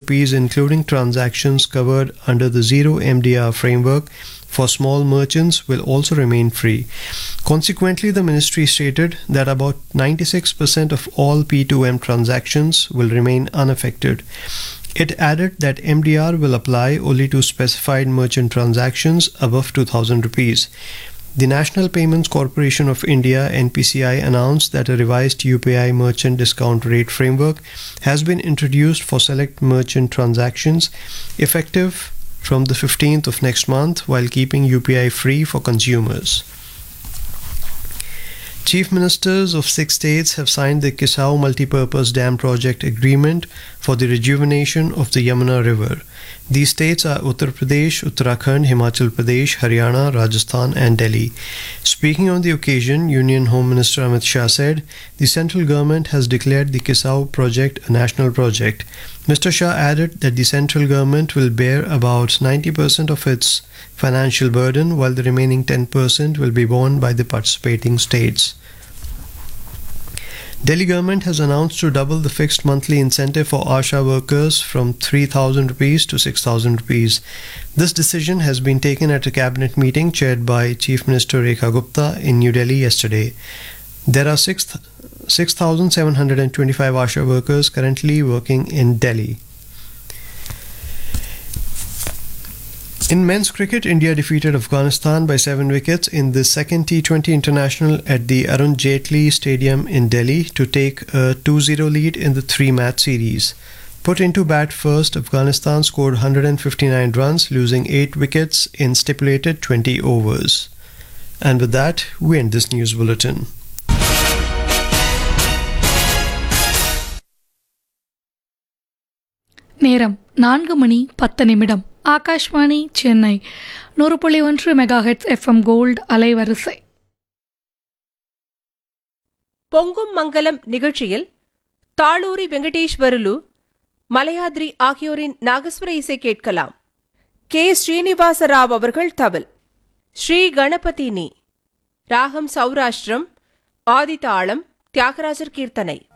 rupees, including transactions covered under the zero MDR framework for small merchants, will also remain free. Consequently, the ministry stated that about 96% of all P2M transactions will remain unaffected. It added that MDR will apply only to specified merchant transactions above 2,000 rupees. The National Payments Corporation of India (NPCI) announced that a revised UPI merchant discount rate framework has been introduced for select merchant transactions effective from the 15th of next month, while keeping UPI free for consumers. Chief Ministers of 6 states have signed the Kisau Multipurpose Dam Project Agreement for the rejuvenation of the Yamuna River. These states are Uttar Pradesh, Uttarakhand, Himachal Pradesh, Haryana, Rajasthan and Delhi. Speaking on the occasion, Union Home Minister Amit Shah said the central government has declared the Kisau project a national project. Mr. Shah added that the central government will bear about 90% of its financial burden, while the remaining 10% will be borne by the participating states. Delhi government has announced to double the fixed monthly incentive for ASHA workers from 3,000 rupees to 6,000 rupees. This decision has been taken at a cabinet meeting chaired by Chief Minister Rekha Gupta in New Delhi yesterday. There are 6,725 ASHA workers currently working in Delhi. In men's cricket, India defeated Afghanistan by 7 wickets in the second T20 international at the Arun Jaitley Stadium in Delhi to take a 2-0 lead in the 3-match series. Put into bat first, Afghanistan scored 159 runs, losing 8 wickets in stipulated 20 overs. And with that, we end this news bulletin. நேரம் 4:10 Akashvani Chennai 100.1 megahertz FM gold அலைவரிசை. பொங்கும் மங்கலம் நிகழ்ச்சியில் தாளூரி வெங்கடேஸ்வரலு, மலையாத்ரி ஆகியோரின் நாகஸ்வர இசை கேட்கலாம். K. Srinivasarao அவர்கள் தவில், ஸ்ரீ கணபதி நீ, ராகம் சௌராஷ்டிரம், ஆதிதாளம், தியாகராஜர் கீர்த்தனை.